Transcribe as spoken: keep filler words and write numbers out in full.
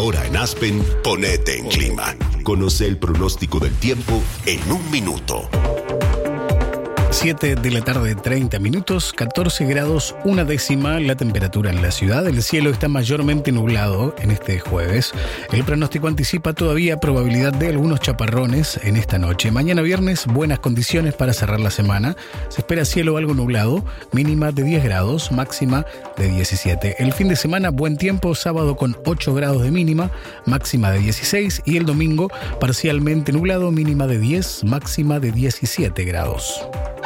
Ahora en Aspen, ponete en clima. Conoce el pronóstico del tiempo en un minuto. siete de la tarde, treinta minutos, catorce grados, una décima la temperatura en la ciudad. El cielo está mayormente nublado en este jueves. El pronóstico anticipa todavía probabilidad de algunos chaparrones en esta noche. Mañana viernes, buenas condiciones para cerrar la semana. Se espera cielo algo nublado, mínima de diez grados, máxima de diecisiete. El fin de semana, buen tiempo, sábado con ocho grados de mínima, máxima de dieciséis. Y el domingo, parcialmente nublado, mínima de diez, máxima de diecisiete grados.